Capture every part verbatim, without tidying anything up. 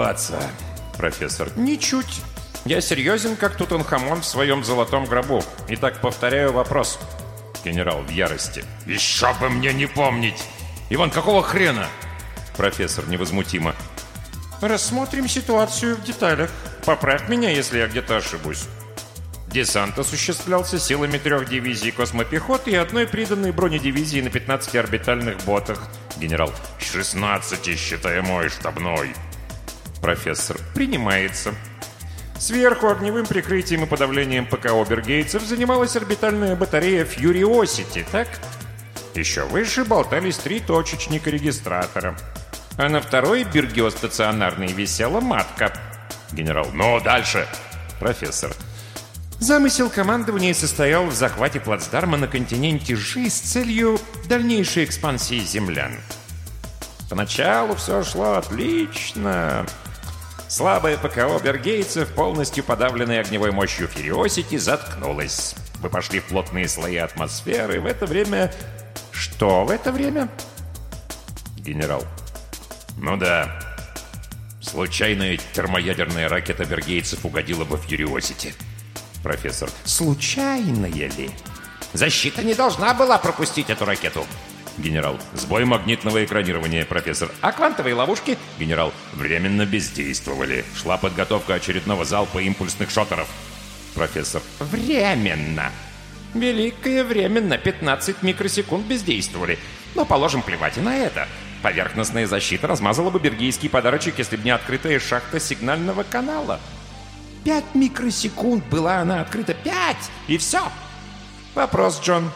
издеваться, профессор. Ничуть. Я серьезен, как Тутанхамон в своем золотом гробу. Итак, повторяю вопрос. Генерал в ярости. Еще бы мне не помнить! Иван, какого хрена? Профессор невозмутимо. Рассмотрим ситуацию в деталях. Поправь меня, если я где-то ошибусь. Десант осуществлялся силами трех дивизий космопехоты и одной приданной бронедивизии на пятнадцати орбитальных ботах. Генерал. шестнадцати, считая мой штабной. Профессор. Принимается. Сверху огневым прикрытием и подавлением ПК обергейцев занималась орбитальная батарея Фьюриосити, так? Еще выше болтались три точечника регистратора. А на второй бергеостационарной висела матка. Генерал. Ну, дальше. Профессор. Замысел командования состоял в захвате плацдарма на континенте Жи с целью дальнейшей экспансии землян. Поначалу все шло отлично. Слабая ПКО обергейцев, полностью подавленная огневой мощью Фьюриосити, заткнулась. Вы пошли в плотные слои атмосферы. В это время... Что в это время? Генерал. Ну да. Случайная термоядерная ракета бергейцев угодила во Фьюриосити. Профессор. Случайная ли? Защита не должна была пропустить эту ракету. Генерал. Сбой магнитного экранирования, профессор. А квантовые ловушки? Генерал. Временно бездействовали. Шла подготовка очередного залпа импульсных шоттеров. Профессор. Временно. Великое временно. пятнадцать микросекунд бездействовали. Но, положим, плевать и на это. Поверхностная защита размазала бы бергейский подарочек, если бы не открытая шахта сигнального канала. Пять микросекунд была она открыта. Пять! И все. Вопрос, Джон.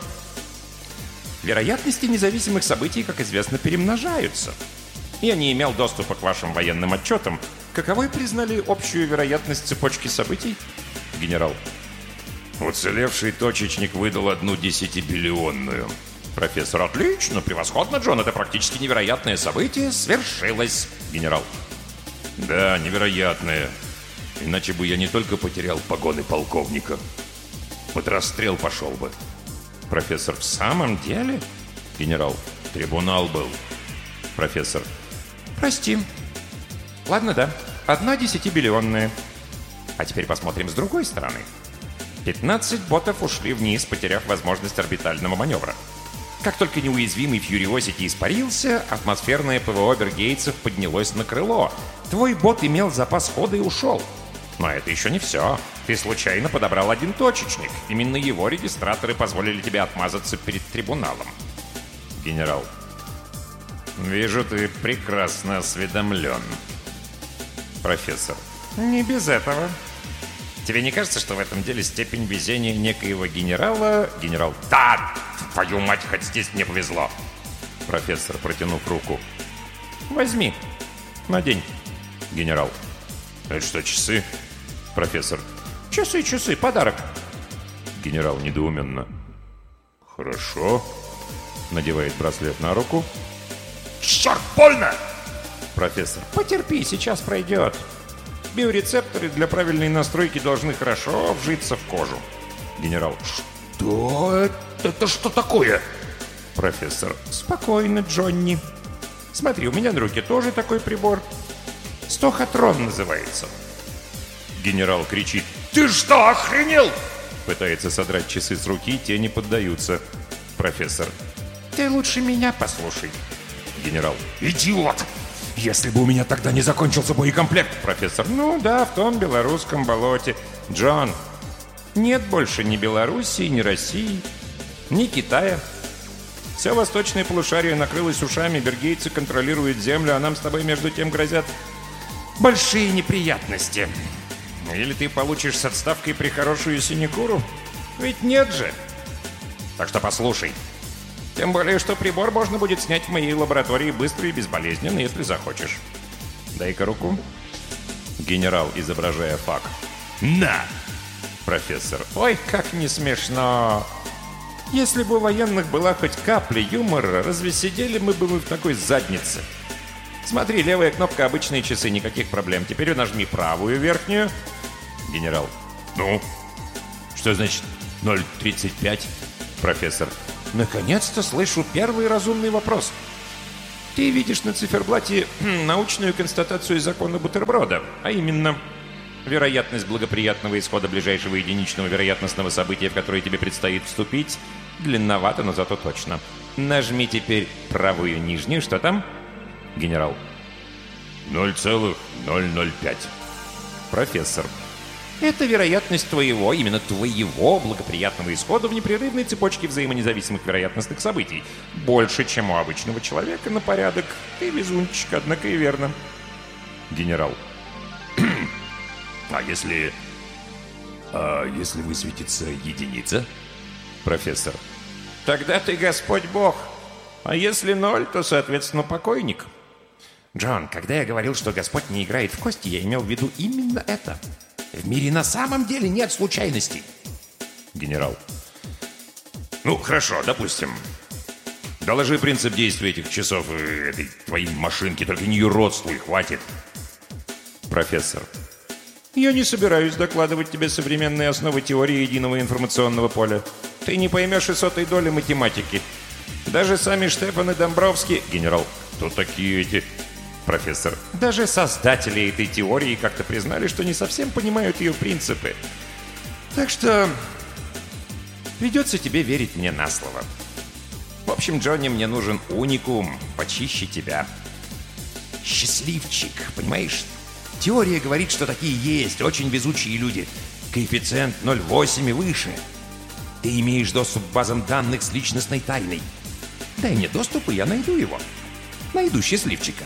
Вероятности независимых событий, как известно, перемножаются. Я не имел доступа к вашим военным отчетам. Каковой признали общую вероятность цепочки событий? Генерал. Уцелевший точечник выдал одну десятибиллионную. Профессор. Отлично, превосходно, Джон. Это практически невероятное событие свершилось. Генерал. Да, невероятное. Иначе бы я не только потерял погоны полковника. Под расстрел пошел бы. Профессор. В самом деле? Генерал. Трибунал был. Профессор. Прости. Ладно, да. Одна десятибиллионная. А теперь посмотрим с другой стороны. пятнадцать ботов ушли вниз, потеряв возможность орбитального маневра. Как только неуязвимый Фьюриосити испарился, атмосферное ПВО бергейцев поднялось на крыло. Твой бот имел запас хода и ушел. Но это еще не все. Ты случайно подобрал один точечник. Именно его регистраторы позволили тебе отмазаться перед трибуналом. Генерал. Вижу, ты прекрасно осведомлен. Профессор. Не без этого. Тебе не кажется, что в этом деле степень везения некоего генерала... Генерал. Да! Твою мать, хоть здесь мне повезло. Профессор, протянув руку. Возьми. Надень. Генерал. Это что, часы? Профессор. Часы, часы, подарок. Генерал недоуменно. Хорошо. Надевает браслет на руку. Черт, больно! Профессор. Потерпи, сейчас пройдет. Биорецепторы для правильной настройки должны хорошо вжиться в кожу. Генерал. Что это? Это что такое? Профессор. Спокойно, Джонни. Смотри, у меня на руке тоже такой прибор. Стохотрон называется. Генерал кричит. Ты что, охренел? Пытается содрать часы с руки, те не поддаются. Профессор. Ты лучше меня послушай. Генерал. Идиот! Если бы у меня тогда не закончился боекомплект. Профессор. Ну да, в том белорусском болоте. Джон, нет больше ни Белоруссии, ни России, ни Китая. Все восточное полушарие накрылось ушами, бергейцы контролируют землю, а нам с тобой между тем грозят большие неприятности. Или ты получишь с отставкой прихорошую синекуру? Ведь нет же. Так что послушай. Тем более, что прибор можно будет снять в моей лаборатории быстро и безболезненно, если захочешь. Дай-ка руку. Генерал, изображая факт. На! Профессор. Ой, как не смешно. Если бы у военных была хоть капля юмора, разве сидели мы бы мы в такой заднице? Смотри, левая кнопка, обычные часы, никаких проблем. Теперь нажми правую верхнюю. Генерал. Ну? Что значит ноль тридцать пять? Профессор. Наконец-то слышу первый разумный вопрос. Ты видишь на циферблате научную констатацию закона бутерброда, а именно вероятность благоприятного исхода ближайшего единичного вероятностного события, в которое тебе предстоит вступить, длинновато, но зато точно. Нажми теперь правую нижнюю. Что там? Генерал. ноль целых ноль ноль пять. Профессор. Это вероятность твоего, именно твоего благоприятного исхода в непрерывной цепочке взаимонезависимых вероятностных событий. Больше, чем у обычного человека, на порядок. Ты везунчик, однако и верно. Генерал. А если... А если высветится единица? Профессор. Тогда ты Господь Бог. А если ноль, то, соответственно, покойник. Джон, когда я говорил, что Господь не играет в кости, я имел в виду именно это. В мире на самом деле нет случайностей. Генерал. Ну, хорошо, допустим. Доложи принцип действия этих часов э, этой твоей машинки, только не юродствуй, хватит. Профессор. Я не собираюсь докладывать тебе современные основы теории единого информационного поля. Ты не поймешь и сотой доли математики. Даже сами Штефан и Домбровский... Генерал. Кто такие эти... Профессор. Даже создатели этой теории как-то признали, что не совсем понимают ее принципы. Так что придется тебе верить мне на слово. В общем, Джонни, мне нужен уникум, почище тебя. Счастливчик, понимаешь? Теория говорит, что такие есть, очень везучие люди. Коэффициент ноль целых восемь десятых и выше. Ты имеешь доступ к базам данных с личностной тайной. Дай мне доступ, и я найду его. Найду счастливчика.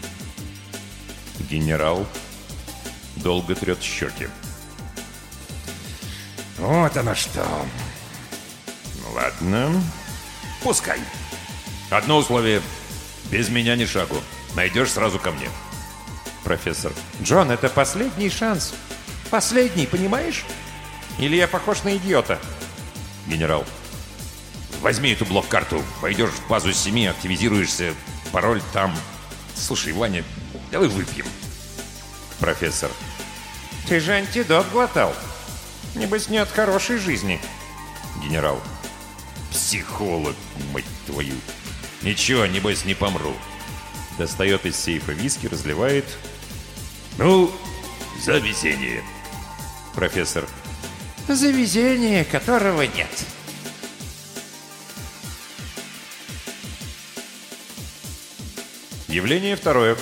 Генерал долго трет щеки. Вот оно что. Ну ладно. Пускай. Одно условие. Без меня ни шагу. Найдешь сразу ко мне. Профессор. Джон, это последний шанс. Последний, понимаешь? Или я похож на идиота? Генерал. Возьми эту блок-карту. Пойдешь в базу семи, активизируешься. Пароль там. Слушай, Ваня, давай выпьем. Профессор. Ты же антидот глотал. Небось, не от хорошей жизни. Генерал. Психолог, мать твою. Ничего, небось, не помру. Достает из сейфа виски, разливает. Ну, за везение. Профессор. За везение, которого нет. Явление второе.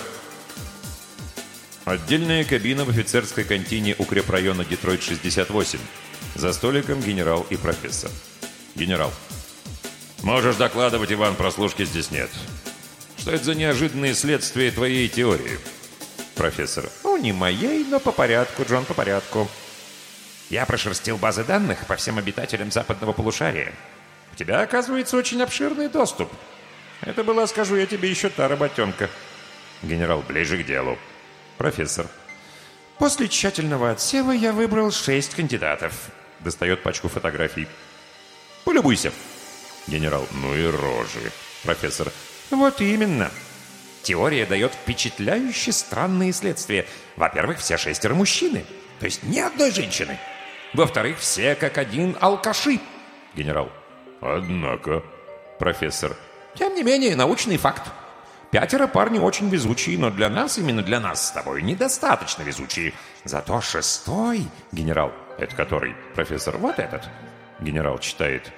Отдельная кабина в офицерской контине укрепрайона Детройт-шестьдесят восемь. За столиком генерал и профессор. Генерал. Можешь докладывать, Иван, прослушки здесь нет. Что это за неожиданные следствия твоей теории? Профессор. Ну, не моей, но по порядку, Джон, по порядку. Я прошерстил базы данных по всем обитателям западного полушария. У тебя, оказывается, очень обширный доступ. Это была, скажу я тебе, еще та работенка. Генерал. Ближе к делу. Профессор. После тщательного отсева я выбрал шесть кандидатов. Достает пачку фотографий. Полюбуйся. Генерал. Ну и рожи. Профессор. Вот именно. Теория дает впечатляюще странные следствия. Во-первых, все шестеро мужчины. То есть ни одной женщины. Во-вторых, все как один алкаши. Генерал. Однако. Профессор. Тем не менее, научный факт. Пятеро парни очень везучие, но для нас, именно для нас с тобой, недостаточно везучие. Зато шестой... Генерал. Это который? Профессор. Вот этот. Генерал читает.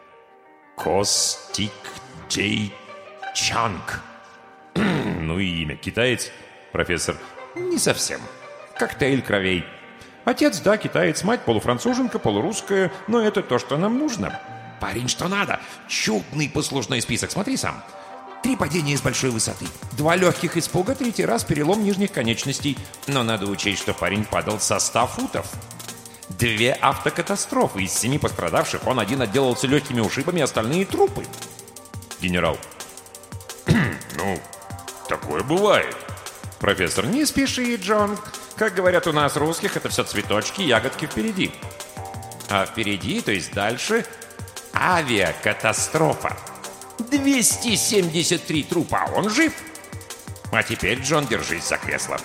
Костик Джей Чанг. Ну и имя. Китаец? Профессор. Не совсем. Коктейль кровей. Отец, да, китаец, мать полуфранцуженка, полурусская, но это то, что нам нужно. Парень, что надо. Чудный послужной список. Смотри сам. Три падения с большой высоты. Два легких испуга, третий раз перелом нижних конечностей. Но надо учесть, что парень падал со ста футов. Две автокатастрофы. Из семи пострадавших он один отделался легкими ушибами, остальные трупы. Генерал. Ну, такое бывает. Профессор. Не спеши, Джон. Как говорят у нас, русских, это все цветочки, ягодки впереди. А впереди, то есть дальше, авиакатастрофа. двести семьдесят три трупа, а он жив. А теперь, Джон, держись за кресло.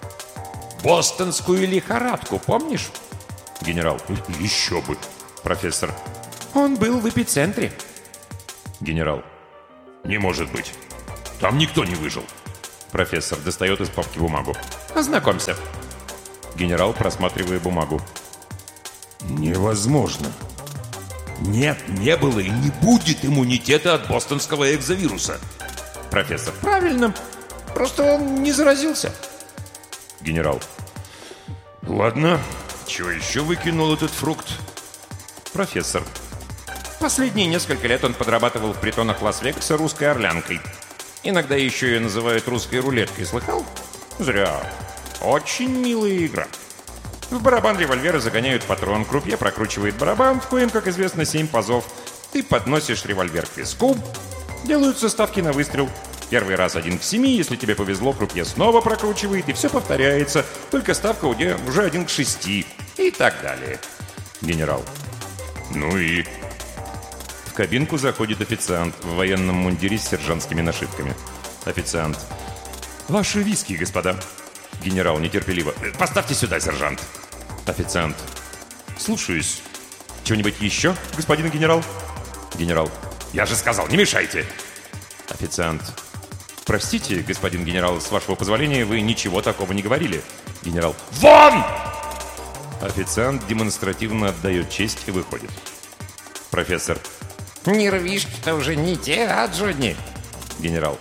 Бостонскую лихорадку, помнишь? Генерал. Еще бы. Профессор. Он был в эпицентре. Генерал. Не может быть. Там никто не выжил. Профессор достает из папки бумагу. Ознакомься. Генерал, просматривая бумагу. Невозможно. Нет, не было и не будет иммунитета от бостонского экзовируса. Профессор. Правильно. Просто он не заразился. Генерал. Ладно. Чего еще выкинул этот фрукт? Профессор. Последние несколько лет он подрабатывал в притонах Лас-Вегаса русской орлянкой. Иногда еще ее называют русской рулеткой. Слыхал? Зря. Очень милая игра. В барабан револьвера загоняют патрон, крупье прокручивает барабан, в коем, как известно, семь пазов. Ты подносишь револьвер к виску, делаются ставки на выстрел. Первый раз один к семи, если тебе повезло, крупье снова прокручивает, и все повторяется. Только ставка уже один к шести. И так далее. Генерал. Ну и... В кабинку заходит официант в военном мундире с сержантскими нашивками. Официант. Ваши виски, господа. Генерал нетерпеливо. Поставьте сюда, сержант. Официант. Слушаюсь. Чего-нибудь еще, господин генерал? Генерал. Я же сказал, не мешайте. Официант. Простите, господин генерал, с вашего позволения вы ничего такого не говорили. Генерал. Вон! Официант демонстративно отдает честь и выходит. Профессор. Нервишки-то уже не те, а, Джонни? Генерал.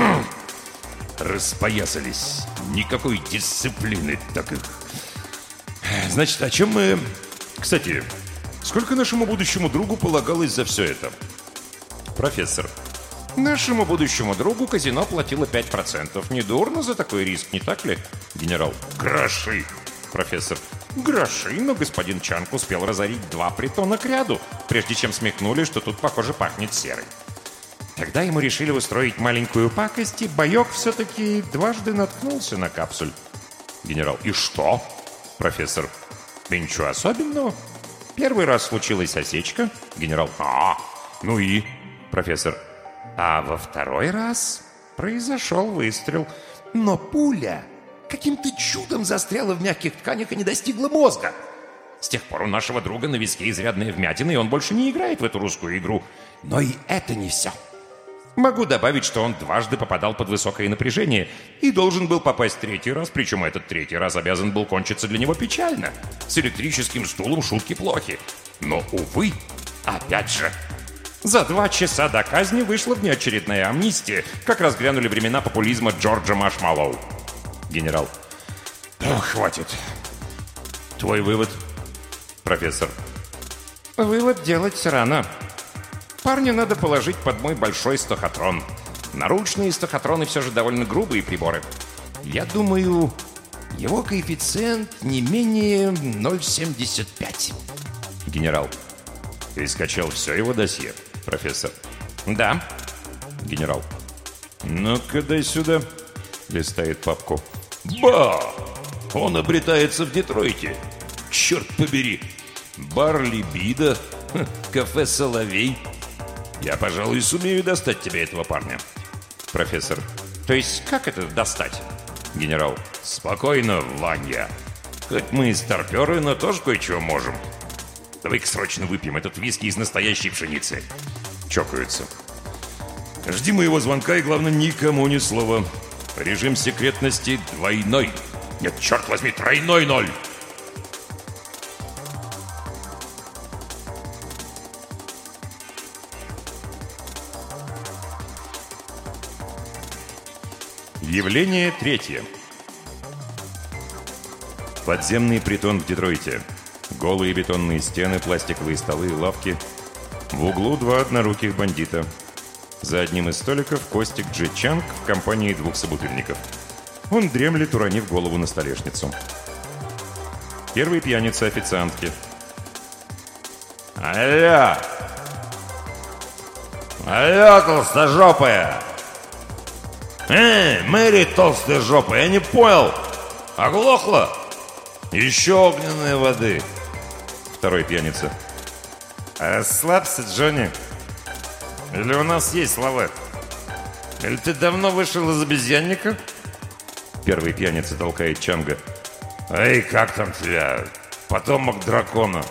Распоясались. Никакой дисциплины, так их. Значит, о чем мы... Кстати, сколько нашему будущему другу полагалось за все это? Профессор. Нашему будущему другу казино платило пять процентов. Недурно за такой риск, не так ли? Генерал. Гроши. Профессор. Гроши, но господин Чанг успел разорить два притона к ряду, прежде чем смекнули, что тут, похоже, пахнет серой. Когда ему решили устроить маленькую пакость, и боек все-таки дважды наткнулся на капсуль. Генерал. И что? Профессор. Да ничего особенного. Первый раз случилась осечка. Генерал. А, ну и? Профессор. А во второй раз произошел выстрел. Но пуля каким-то чудом застряла в мягких тканях и не достигла мозга. С тех пор у нашего друга на виске изрядная вмятина, и он больше не играет в эту русскую игру. Но и это не все. Могу добавить, что он дважды попадал под высокое напряжение и должен был попасть третий раз, причем этот третий раз обязан был кончиться для него печально. С электрическим стулом шутки плохи. Но, увы, опять же, за два часа до казни вышла внеочередная амнистия, как раз грянули времена популизма Джорджа Маршмаллоу. Генерал. Ох, хватит. Твой вывод? Профессор. Вывод делать рано. Парня надо положить под мой большой стохотрон. Наручные стохотроны все же довольно грубые приборы. Я думаю, его коэффициент не менее ноль целых семьдесят пять. Генерал. Ты скачал все его досье, профессор? Да. Генерал. Ну-ка, дай сюда. Листает папку. Ба! Он обретается в Детройте. Черт побери. Бар «Либидо», кафе «Соловей». Я, пожалуй, сумею достать тебе этого парня. Профессор. То есть как это достать? Генерал. Спокойно, Ваня. Хоть мы и старперы, но тоже кое-чего можем. Давай-ка срочно выпьем этот виски из настоящей пшеницы. Чокаются. Жди моего звонка и, главное, никому ни слова. Режим секретности двойной. Нет, черт возьми, тройной ноль. Явление третье. Подземный притон в Детройте. Голые бетонные стены, пластиковые столы и лавки. В углу два одноруких бандита. За одним из столиков Костик Джи Чанг в компании двух собутыльников. Он дремлет, уронив голову на столешницу. Первый пьяница официантки. Алло! Алло, толстожопая! Эй, Мэри толстожопая, я не понял! Оглохла? Еще огненной воды. Второй пьяница. Расслабься, Джонни. Или у нас есть лавет? Или ты давно вышел из обезьянника? Первый пьяница толкает Чанга. Эй, как там тебя? Потомок дракона.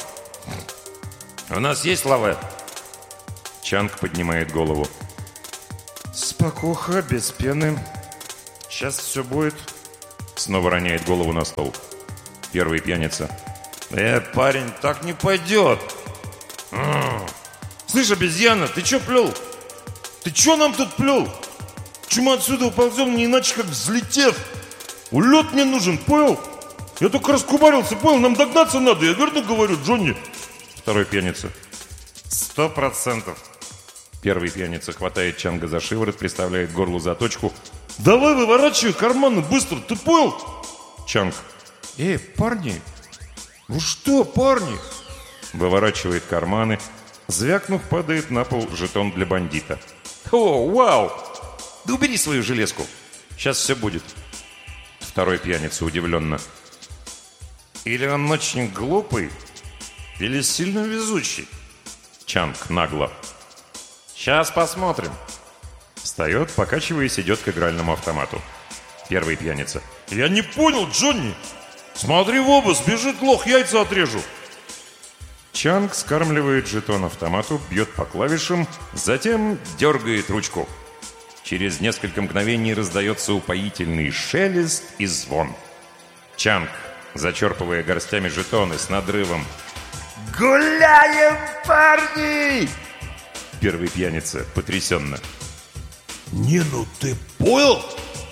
У нас есть лавет? Чанг поднимает голову. С Спокуха, без пены. Сейчас все будет. Снова роняет голову на стол. Первый пьяница. Э, парень, так не пойдет. М-м. Слышь, обезьяна, ты че плел? Ты че нам тут плел? Че мы отсюда уползем, не иначе как взлетев? Улет мне нужен, понял? Я только раскубарился, понял? Нам догнаться надо, я верно говорю, Джонни? Второй пьяница. Сто процентов. Первый пьяница хватает Чанга за шиворот, приставляет к горлу заточку. Давай выворачивай карманы быстро, ты понял? Чанг. Эй, парни. Ну что, парни? Выворачивает карманы. Звякнув, падает на пол жетон для бандита. О, вау! Да убери свою железку. Сейчас все будет. Второй пьяница удивленно. Или он очень глупый, или сильно везучий. Чанг нагло. Сейчас посмотрим. Встает, покачиваясь, идет к игральному автомату. Первый пьяница. Я не понял, Джонни. Смотри в оба, сбежит лох, яйца отрежу. Чанг скармливает жетон автомату, бьет по клавишам, затем дергает ручку. Через несколько мгновений раздается упоительный шелест и звон. Чанг, зачерпывая горстями жетоны с надрывом. «Гуляем, парни!» Первый пьяница потрясенно. «Не, ну ты понял?»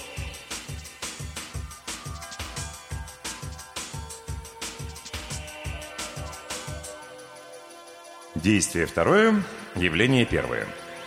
Действие второе, явление первое.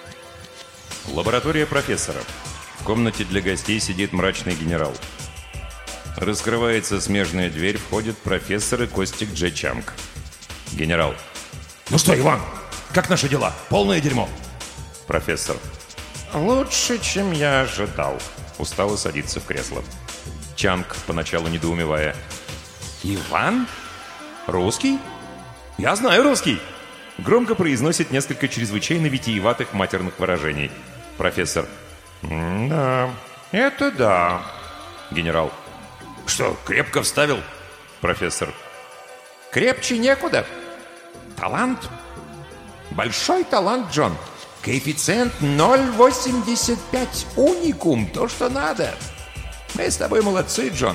Лаборатория профессора. В комнате для гостей сидит мрачный генерал. Раскрывается смежная дверь, входит профессор и Костик Дже Чанг. Генерал. Ну что, Иван, как наши дела? Полное дерьмо. Профессор. Лучше, чем я ожидал. Устало садится в кресло. Чанг, поначалу недоумевая. Иван? Русский? Я знаю русский. Громко произносит несколько чрезвычайно витиеватых матерных выражений. Профессор. Да, это да. Генерал. Что, крепко вставил? Профессор. Крепче некуда. Талант. Большой талант, Джон. Коэффициент ноль целых восемьдесят пять. Уникум. То, что надо. Мы с тобой молодцы, Джон.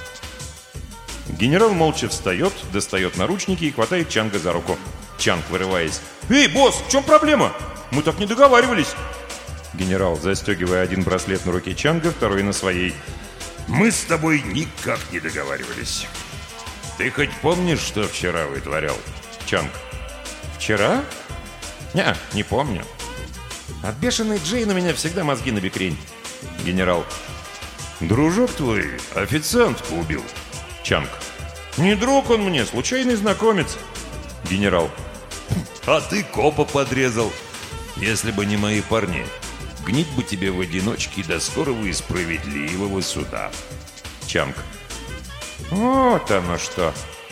Генерал молча встает, достает наручники и хватает Чанга за руку. Чанг, вырываясь. «Эй, босс, в чем проблема? Мы так не договаривались!» Генерал, застегивая один браслет на руке Чанга, второй на своей. «Мы с тобой никак не договаривались. Ты хоть помнишь, что вчера вытворял?» Чанг. «Вчера? Не, не помню. От бешеной Джейн у меня всегда мозги на бекрень». Генерал. «Дружок твой официантку убил». Чанг. «Не друг он мне, случайный знакомец». Генерал. «А ты копа подрезал. Если бы не мои парни, гнить бы тебе в одиночке до скорого и справедливого суда». Чанг. «Вот оно что.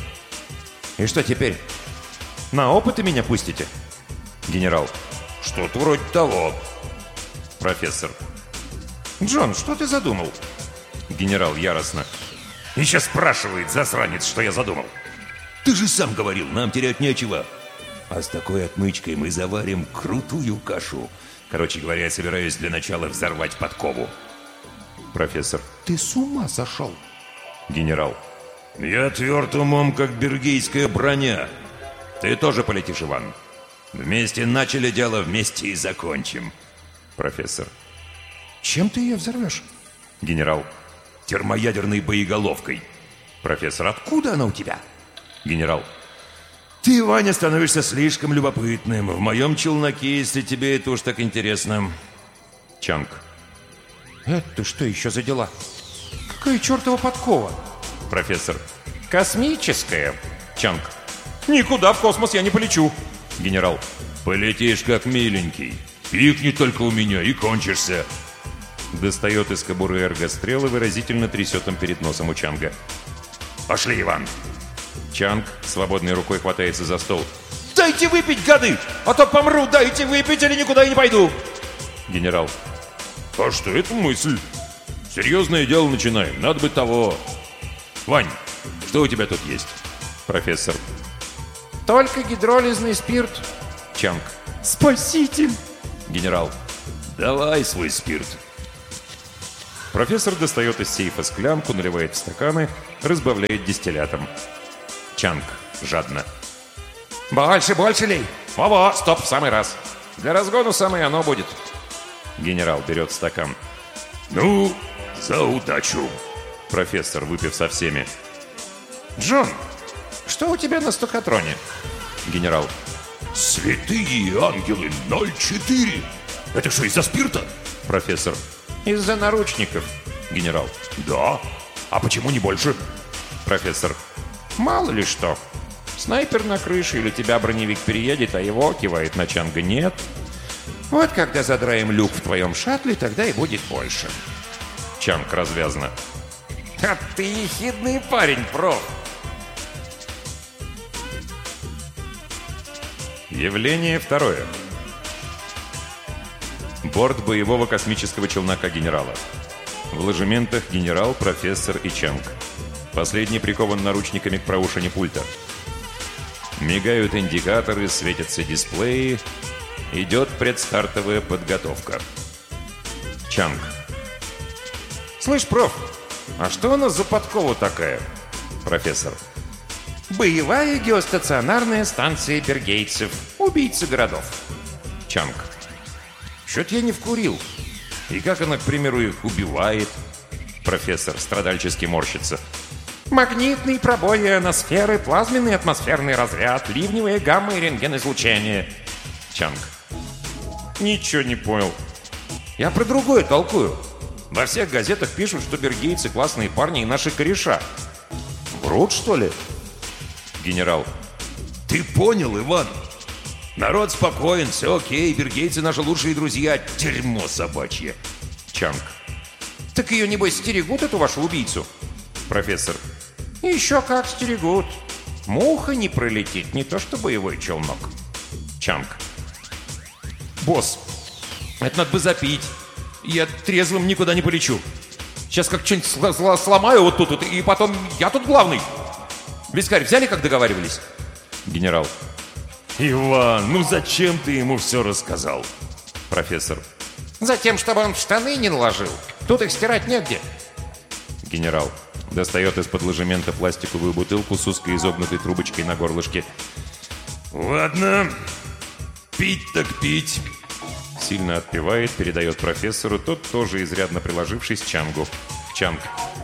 И что теперь? На опыты меня пустите?» Генерал. «Что-то вроде того». Профессор. «Джон, что ты задумал?» Генерал яростно. «И сейчас спрашивает, засранец, что я задумал». «Ты же сам говорил, нам терять нечего. А с такой отмычкой мы заварим крутую кашу. Короче говоря, я собираюсь для начала взорвать подкову». Профессор. «Ты с ума сошел?» Генерал. «Я тверд умом, как бергейская броня. Ты тоже полетишь, Иван. Вместе начали дело, вместе и закончим». Профессор. «Чем ты ее взорвешь?» Генерал. «Термоядерной боеголовкой». Профессор. «Откуда она у тебя?» Генерал. «Ты, Ваня, становишься слишком любопытным. В моем челноке, если тебе это уж так интересно». Чанг. «Это что еще за дела? Какая чертова подкова?» Профессор. «Космическая». Чанг. «Никуда в космос я не полечу». Генерал. «Полетишь как миленький. Пикни только у меня и кончишься». Достает из кобуры эргострел и выразительно трясет им перед носом у Чанга. «Пошли, Иван». Чанг свободной рукой хватается за стол. «Дайте выпить, гады! А то помру! Дайте выпить, или никуда я не пойду!» Генерал. «А что это мысль? Серьезное дело начинаем. Надо бы того. Вань, что у тебя тут есть?» Профессор. «Только гидролизный спирт». Чанг. «Спаситель!» Генерал. Давай свой спирт. Профессор достает из сейфа склянку, наливает в стаканы, разбавляет дистиллятом. Чанг жадно. Больше, больше лей. Во-во, стоп, в самый раз. Для разгона самое оно будет. Генерал берет стакан. Ну, за удачу. Профессор, выпив со всеми. Джон, что у тебя на стохотроне? Генерал. Святые ангелы ноль четыре. Это что, из-за спирта? Профессор. Из-за наручников. Генерал. Да. А почему не больше? Профессор. Мало ли что. Снайпер на крыше или тебя броневик переедет, а его кивает на Чанга нет. Вот когда задраем люк в твоем шаттле, тогда и будет больше. Чанг развязно. А ты ехидный парень, проф. Явление второе. Борт боевого космического челнока генерала. В ложементах генерал, профессор и Чанг. Последний прикован наручниками к проушине пульта. Мигают индикаторы, светятся дисплеи. Идет предстартовая подготовка. Чанг. Слышь, проф, а что у нас за подкова такая? Профессор. Боевая геостационарная станция бергейтцев. Убийцы городов. Чанг. Чё-то я не вкурил. И как она, к примеру, их убивает? Профессор страдальчески морщится. Магнитные пробои ионосферы, плазменный атмосферный разряд, ливневые гамма и рентгенизлучение. Чанг. Ничего не понял. Я про другое толкую. Во всех газетах пишут, что бергейцы классные парни и наши кореша. Врут, что ли? Генерал. Ты понял, Иван? Народ спокоен, все окей, бергейцы наши лучшие друзья. Дерьмо собачье. Чанг. Так ее, небось, стерегут, эту вашу убийцу? Профессор. Еще как стерегут. Муха не пролетит, не то что боевой челнок. Чанг. Босс, это надо бы запить. Я трезвым никуда не полечу. Сейчас как что-нибудь сл- сломаю вот тут, вот, и потом я тут главный. Вискарь взяли, как договаривались? Генерал. Иван, ну зачем ты ему все рассказал? Профессор. Затем, чтобы он в штаны не наложил. Тут их стирать негде. Генерал. Достает из-под ложемента пластиковую бутылку с узкой изогнутой трубочкой на горлышке. Ладно, пить так пить. Сильно отпивает, передает профессору, тот тоже изрядно приложившись Чангу. Чанг.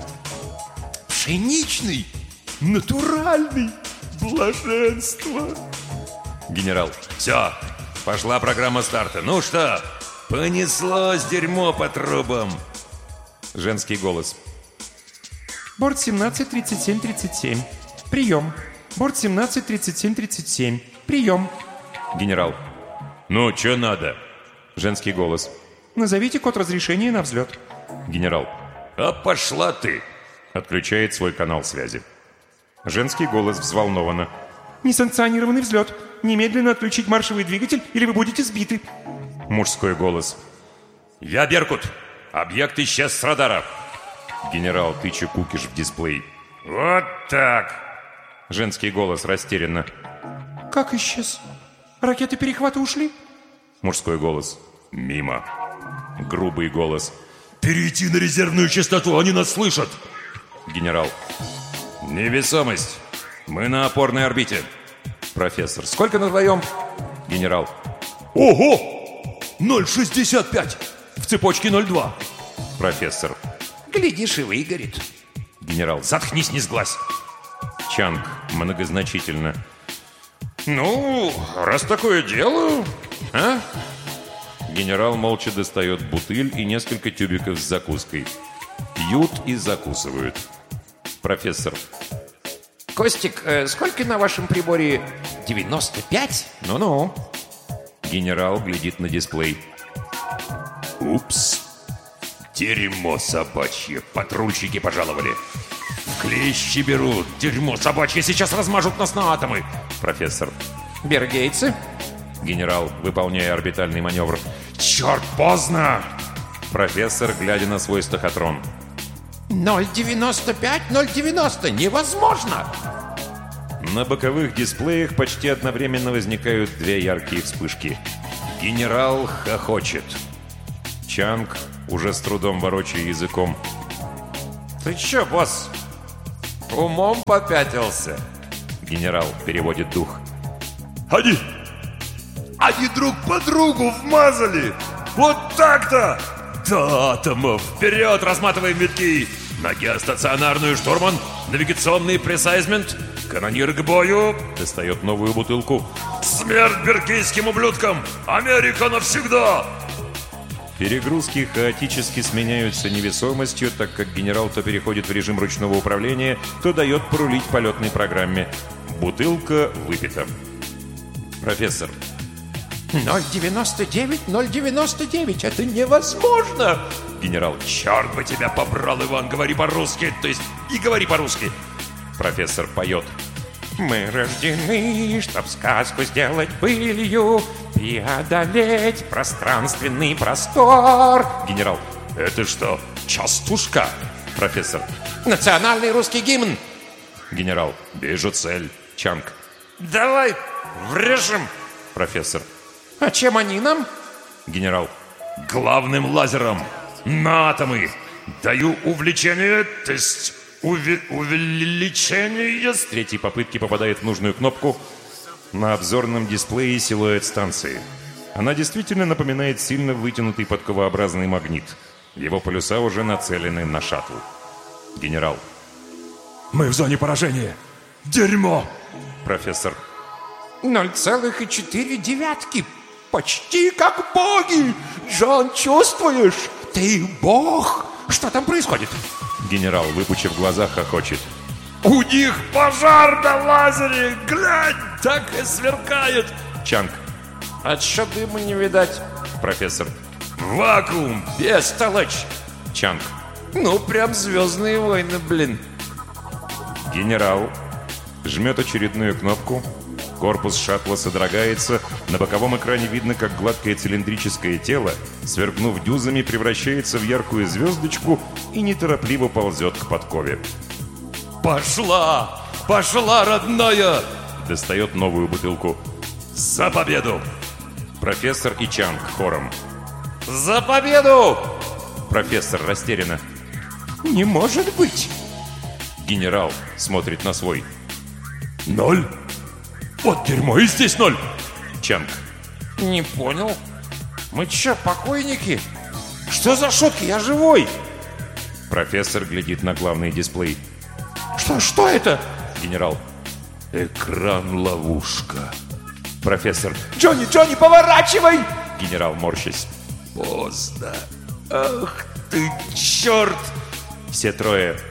Пшеничный, натуральный, блаженство. Генерал. Все, пошла программа старта. Ну что, понеслось дерьмо по трубам. Женский голос. Борт семнадцать тридцать семь тридцать семь. Прием. Борт семнадцать тридцать семь тридцать семь. Прием. Генерал. Ну, что надо? Женский голос. Назовите код разрешения на взлет. Генерал. А пошла ты. Отключает свой канал связи. Женский голос взволнованно. Несанкционированный взлет. Немедленно отключить маршевый двигатель, или вы будете сбиты. Мужской голос. Я Беркут. Объект исчез с радара. Генерал, тыча кукиш в дисплей. Вот так. Женский голос растерянно. Как исчез? Ракеты перехвата ушли? Мужской голос. Мимо. Грубый голос. Перейти на резервную частоту, они нас слышат. Генерал. Невесомость. Мы на опорной орбите. Профессор. Сколько на вдвоем? Генерал. Ого! ноль шестьдесят пять. В цепочке ноль два. Профессор. Глядишь, и выгорит. Генерал. Заткнись, не сглазь. Чанг. Многозначительно. Ну, раз такое дело, а? Генерал молча достает бутыль и несколько тюбиков с закуской. Пьют и закусывают. Профессор. Костик, э, сколько на вашем приборе? девяносто пять? Ну-ну. Генерал глядит на дисплей. Упс. Дерьмо собачье. Патрульщики пожаловали. Клещи берут. Дерьмо собачье. Сейчас размажут нас на атомы. Профессор. Бергейцы? Генерал, выполняя орбитальный маневр. Черт, поздно. Профессор, глядя на свой стахотрон. ноль девяносто пять, ноль девяносто. Невозможно. На боковых дисплеях почти одновременно возникают две яркие вспышки. Генерал хохочет. Чанг, уже с трудом ворочая языком. «Ты чё, босс, умом попятился?» Генерал переводит дух. «Они! Они друг по другу вмазали! Вот так-то! До атомов! Вперед, разматываем витки! На геостационарную, штурман! Навигационный пресайзмент! Канонир к бою!» Достает новую бутылку. «Смерть беркийским ублюдкам! Америка навсегда!» Перегрузки хаотически сменяются невесомостью, так как генерал то переходит в режим ручного управления, то дает порулить полетной программе. Бутылка выпита. Профессор. ноль девяносто девять, ноль девяносто девять. Это невозможно. Генерал. «Черт бы тебя побрал, Иван! Говори по-русски! То есть и говори по-русски!» Профессор поет. Мы рождены, чтоб сказку сделать былью, преодолеть пространственный простор. Генерал. «Это что, частушка?» Профессор. Национальный русский гимн. Генерал. Вижу цель. Чанг. «Давай врежем!» Профессор. А чем они нам? Генерал. «Главным лазером на атомы! Даю увлечение, то есть уве- увеличение...» С третьей попытки попадает в нужную кнопку. На обзорном дисплее силуэт станции. Она действительно напоминает сильно вытянутый подковообразный магнит. Его полюса уже нацелены на шаттл. Генерал. «Мы в зоне поражения! Дерьмо!» Профессор. ноль целых четыре девятки. Почти как боги. Джон, чувствуешь? Ты бог. Что там происходит? Генерал, выпучив глаза, хохочет. «У них пожар на лазере! Глянь, так и сверкает!» Чанг. А чё дыма не видать? Профессор. «Вакуум! Бестолочь!» Чанг. Ну, прям «Звездные войны», блин. Генерал жмет очередную кнопку. Корпус шаттла содрогается. На боковом экране видно, как гладкое цилиндрическое тело, сверкнув дюзами, превращается в яркую звездочку и неторопливо ползет к подкове. «Пошла! Пошла, родная!» Достает новую бутылку. «За победу!» Профессор и Чанг хором. «За победу!» Профессор растерянно. Не может быть. Генерал смотрит на свой. «Ноль? Вот дерьмо, и здесь ноль!» Чанг. Не понял. Мы чё, покойники? Что за шутки? Я живой. Профессор глядит на главный дисплей. Что, что это? Генерал. «Экран-ловушка!» Профессор. Джонни, Джонни, поворачивай! Генерал, морщась. «Поздно! Ах ты, черт!» Все трое